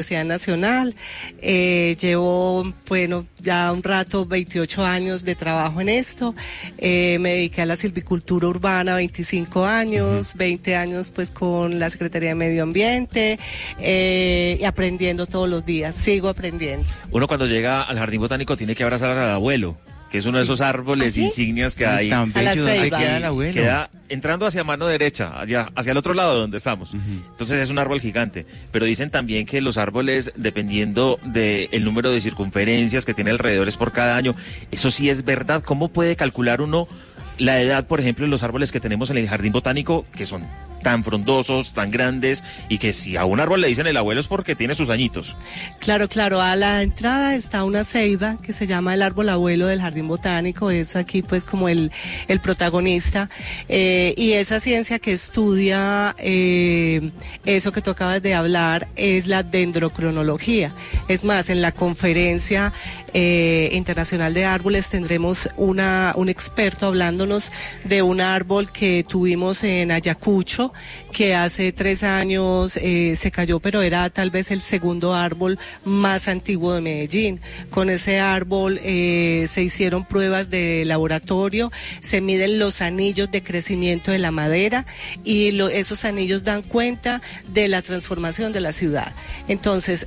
Universidad Nacional. Llevo, bueno, ya un rato, 28 años de trabajo en esto. Me dediqué a la silvicultura urbana 25 años, 20 años pues con la Secretaría de Medio Ambiente, y aprendiendo todos los días, sigo aprendiendo. Uno cuando llega al Jardín Botánico tiene que abrazar al abuelo, que es uno de esos árboles insignias que hay. Tan bello, ahí ceiba. queda el abuelo. Queda entrando hacia mano derecha, allá, hacia el otro lado donde estamos. Entonces es un árbol gigante. Pero dicen también que los árboles, dependiendo del número de circunferencias que tiene alrededores por cada año, eso sí es verdad. ¿Cómo puede calcular uno la edad, por ejemplo, de los árboles que tenemos en el Jardín Botánico, que son tan frondosos, tan grandes, y que si a un árbol le dicen el abuelo es porque tiene sus añitos? Claro, a la entrada está una ceiba que se llama el árbol abuelo del Jardín Botánico, es aquí pues como el protagonista, y esa ciencia que estudia eso que tú acabas de hablar es la dendrocronología. Es más, en la conferencia internacional de árboles tendremos un experto hablándonos de un árbol que tuvimos en Ayacucho, que hace 3 años se cayó, pero era tal vez el segundo árbol más antiguo de Medellín. Con ese árbol se hicieron pruebas de laboratorio, se miden los anillos de crecimiento de la madera y esos anillos dan cuenta de la transformación de la ciudad. Entonces,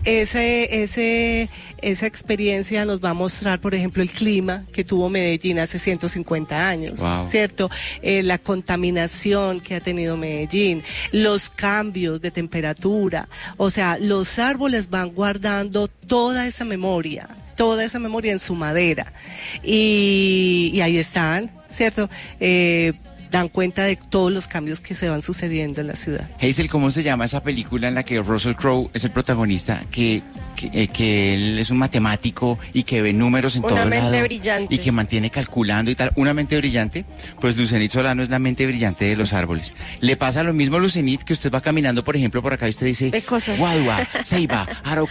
esa experiencia nos va a mostrar, por ejemplo, el clima que tuvo Medellín hace 150 años, wow, ¿cierto? La contaminación que ha tenido Medellín, los cambios de temperatura, o sea, los árboles van guardando toda esa memoria en su madera, y ahí están, ¿cierto? Dan cuenta de todos los cambios que se van sucediendo en la ciudad. Hazel, ¿cómo se llama esa película en la que Russell Crowe es el protagonista, que él es un matemático y que ve números en todo lado? Una mente brillante. Y que mantiene calculando y tal. Una mente brillante. Pues Lucenit Solano es la mente brillante de los árboles. Le pasa lo mismo, Lucenit, que usted va caminando, por ejemplo, por acá y usted dice: ve cosas. Guadua, Ceiba,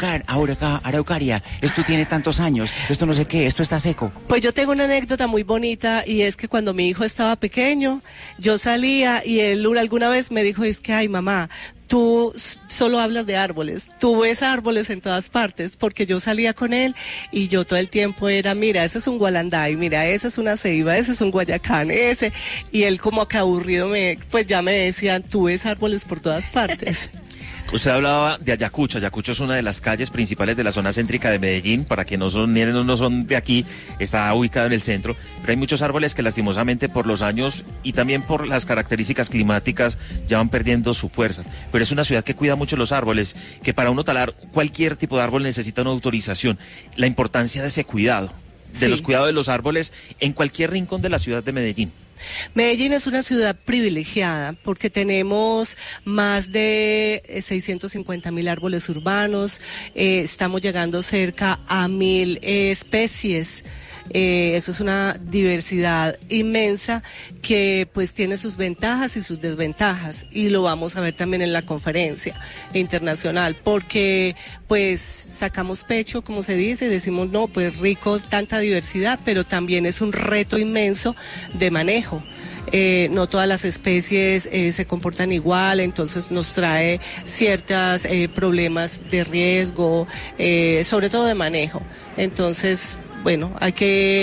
Araucaria, esto tiene tantos años, esto no sé qué, esto está seco. Pues yo tengo una anécdota muy bonita, y es que cuando mi hijo estaba pequeño, yo salía y él alguna vez me dijo, es que, ay mamá, tú solo hablas de árboles, tú ves árboles en todas partes, porque yo salía con él y yo todo el tiempo era, mira, ese es un gualanday, mira, esa es una ceiba, ese es un guayacán, y él como que aburrido pues ya me decían, tú ves árboles por todas partes. Usted hablaba de Ayacucho. Ayacucho es una de las calles principales de la zona céntrica de Medellín. Para quienes no son de aquí, está ubicado en el centro. Pero hay muchos árboles que lastimosamente por los años y también por las características climáticas ya van perdiendo su fuerza. Pero es una ciudad que cuida mucho los árboles, que para uno talar cualquier tipo de árbol necesita una autorización. La importancia de ese cuidado, de los cuidados de los árboles en cualquier rincón de la ciudad de Medellín. Medellín es una ciudad privilegiada porque tenemos más de 650.000 árboles urbanos, estamos llegando cerca a 1.000 especies. Eso es una diversidad inmensa que pues tiene sus ventajas y sus desventajas, y lo vamos a ver también en la conferencia internacional, porque pues sacamos pecho, como se dice, y decimos no, pues rico tanta diversidad, pero también es un reto inmenso de manejo. No todas las especies se comportan igual, entonces nos trae ciertos problemas de riesgo, sobre todo de manejo. Entonces, bueno, hay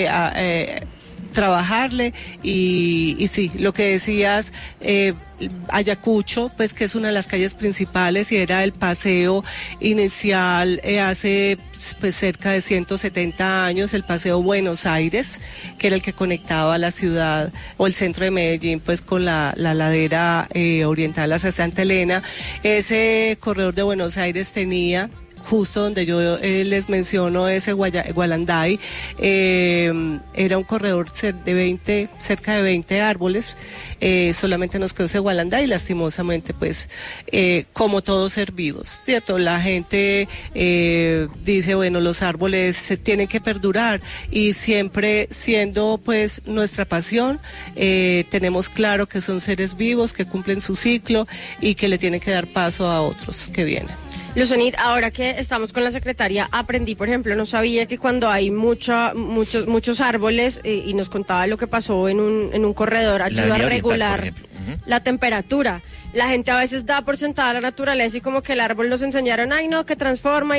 que trabajarle y sí, lo que decías, Ayacucho, pues que es una de las calles principales y era el paseo inicial hace pues cerca de 170 años, el paseo Buenos Aires, que era el que conectaba la ciudad o el centro de Medellín pues con la ladera oriental hacia Santa Elena. Ese corredor de Buenos Aires tenía, justo donde yo les menciono ese gualanday, era un corredor cerca de 20 árboles, solamente nos quedó ese gualanday y lastimosamente pues como todos ser vivos, ¿cierto? La gente dice, bueno, los árboles se tienen que perdurar y siempre siendo pues nuestra pasión, tenemos claro que son seres vivos que cumplen su ciclo y que le tienen que dar paso a otros que vienen. Lucenit, ahora que estamos con la secretaria, aprendí, por ejemplo, no sabía que cuando hay muchos árboles, y nos contaba lo que pasó en un corredor, ayuda a regular la temperatura. La gente a veces da por sentada la naturaleza y como que el árbol nos enseñaron, ay no, que transforma